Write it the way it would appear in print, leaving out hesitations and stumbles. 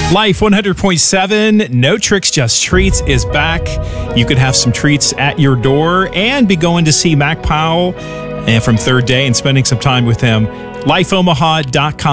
Life 100.7, No Tricks, Just Treats is back. You could have some treats at your door and be going to see Mac Powell from Third Day and spending some time with him. LifeOmaha.com.